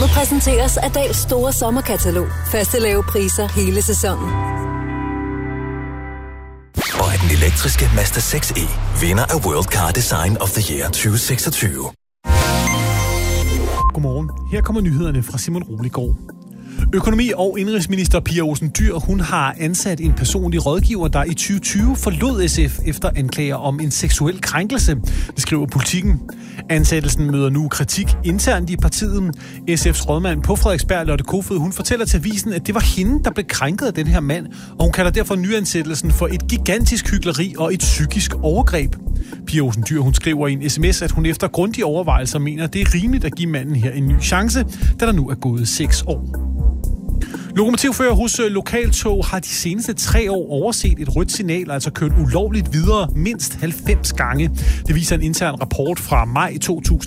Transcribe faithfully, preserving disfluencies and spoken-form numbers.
Programmet præsenteres af Dals store sommerkatalog. Faste lave priser hele sæsonen. Og af den elektriske Mazda seks e, vinder af World Car Design of the Year tyve seksogtyve. Godmorgen. Her kommer nyhederne fra Simon Roligård. Økonomi- og indrigsminister Pia Olsen Dyhr, hun har ansat en personlig rådgiver, der i tyve tyve forlod S F efter anklager om en seksuel krænkelse. Det skriver Politikken. Ansættelsen møder nu kritik internt i partiet. S F's rådmand på Frederiksberg, Lotte Kofod, hun fortæller til avisen, at det var hende, der blev krænket af den her mand, og hun kalder derfor nyansættelsen for et gigantisk hykleri og et psykisk overgreb. Pia Olsen Dyhr, hun skriver i en sms, at hun efter grundige overvejelser mener, at det er rimeligt at give manden her en ny chance, da der nu er gået seks år. Lokomotivfører hos Lokaltog har de seneste tre år overset et rødt signal, altså kørt ulovligt videre mindst halvfems gange. Det viser en intern rapport fra maj to tusind